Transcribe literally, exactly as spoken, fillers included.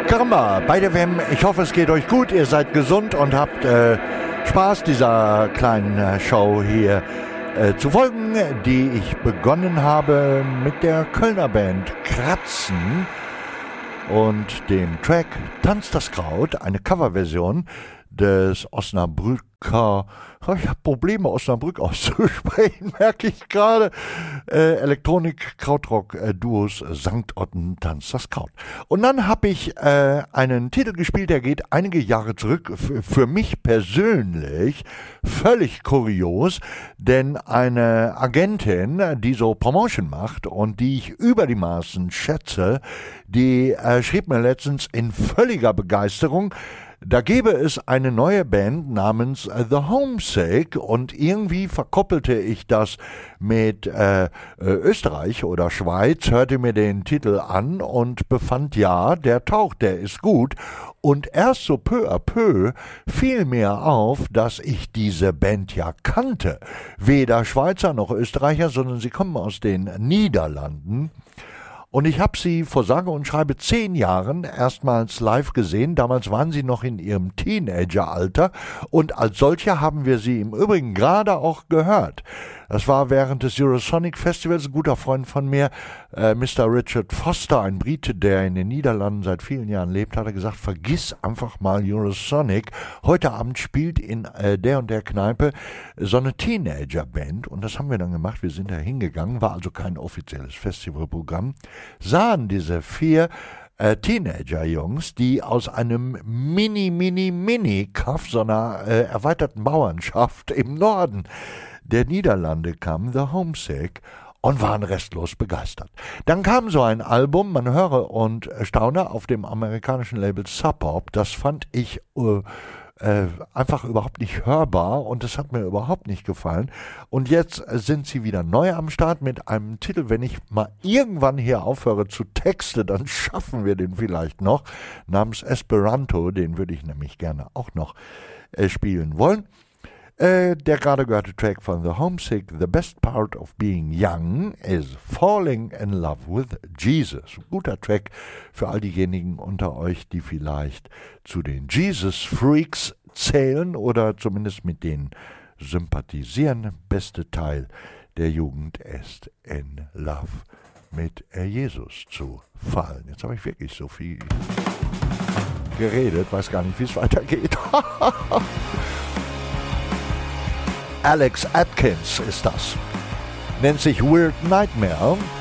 Karamba, bei der W M. Ich hoffe, es geht euch gut. Ihr seid gesund und habt äh, Spaß dieser kleinen äh, Show hier äh, zu folgen, die ich begonnen habe mit der Kölner Band Kratzen und dem Track Tanzt das Kraut, eine Coverversion des Osnabrücker, ich habe Probleme, Osnabrück auszusprechen, merke ich gerade, äh, Elektronik-Krautrock-Duos Sankt Otten Tanzt das Kraut. Und dann habe ich äh, einen Titel gespielt, der geht einige Jahre zurück, F- für mich persönlich völlig kurios, denn eine Agentin, die so Promotion macht und die ich über die Maßen schätze, die äh, schrieb mir letztens in völliger Begeisterung, da gäbe es eine neue Band namens The Homesick und irgendwie verkoppelte ich das mit äh, Österreich oder Schweiz, hörte mir den Titel an und befand, ja, der taucht, der ist gut. Und erst so peu à peu fiel mir auf, dass ich diese Band ja kannte. Weder Schweizer noch Österreicher, sondern sie kommen aus den Niederlanden. Und ich habe sie vor sage und schreibe zehn Jahren erstmals live gesehen. Damals waren sie noch in ihrem Teenageralter und als solche haben wir sie im Übrigen gerade auch gehört. Das war während des Eurosonic Festivals. Ein guter Freund von mir, äh, Mister Richard Foster, ein Brite, der in den Niederlanden seit vielen Jahren lebt, hat er gesagt, vergiss einfach mal Eurosonic. Heute Abend spielt in äh, der und der Kneipe so eine Teenagerband und das haben wir dann gemacht. Wir sind da hingegangen, war also kein offizielles Festivalprogramm, sahen diese vier Äh, Teenager-Jungs, die aus einem Mini-Mini-Mini-Kaff, so einer äh, erweiterten Bauernschaft im Norden der Niederlande kamen, The Homesick, und waren restlos begeistert. Dann kam so ein Album, man höre und staune, auf dem amerikanischen Label Sub Pop. Das fand ich äh, äh, einfach überhaupt nicht hörbar und das hat mir überhaupt nicht gefallen. Und jetzt sind sie wieder neu am Start mit einem Titel, wenn ich mal irgendwann hier aufhöre zu texten, dann schaffen wir den vielleicht noch, namens Esperanto, den würde ich nämlich gerne auch noch äh, spielen wollen. Äh, der gerade gehörte Track von The Homesick, The Best Part of Being Young is Falling in Love with Jesus. Ein guter Track für all diejenigen unter euch, die vielleicht zu den Jesus-Freaks zählen oder zumindest mit denen sympathisieren. Beste Teil der Jugend ist in Love mit Jesus zu fallen. Jetzt habe ich wirklich so viel geredet, weiß gar nicht, wie es weitergeht. Alex Atkins ist das. Nennt sich Weird Nightmare.